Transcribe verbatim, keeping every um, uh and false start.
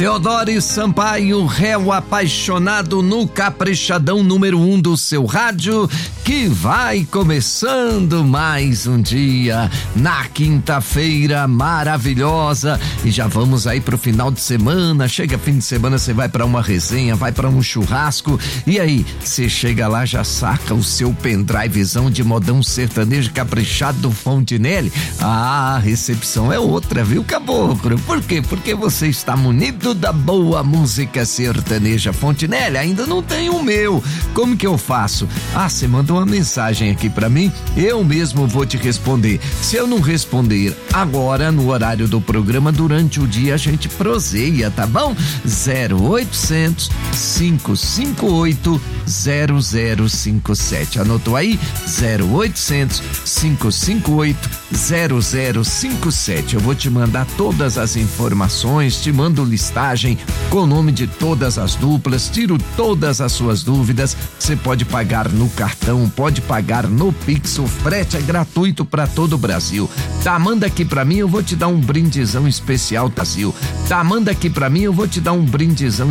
Teodoro Sampaio, réu apaixonado no caprichadão número um do seu rádio, que vai começando mais um dia na quinta-feira maravilhosa e já vamos aí pro final de semana. Chega fim de semana, você vai pra uma resenha, vai pra um churrasco e aí você chega lá, já saca o seu pendrivezão de modão sertanejo caprichado do Fontinelli. Ah, a recepção é outra, viu, caboclo? Por quê? Porque você está munido da boa música sertaneja Fontinelli. Ainda não tem o meu. Como que eu faço? Ah, você manda uma mensagem aqui pra mim, eu mesmo vou te responder. Se eu não responder agora no horário do programa, durante o dia a gente proseia, tá bom? zero oitocentos, cinco cinco oito, zero zero cinco sete. Anotou aí? zero oitocentos, cinco cinco oito, zero zero cinco sete. Eu vou te mandar todas as informações, te mando listagem com o nome de todas as duplas, tiro todas as suas dúvidas. Você pode pagar no cartão, pode pagar no Pix, o frete é gratuito para todo o Brasil. Tá, manda aqui pra mim, eu vou te dar um brindezão especial, Brasil. Tá, manda aqui pra mim, eu vou te dar um brindezão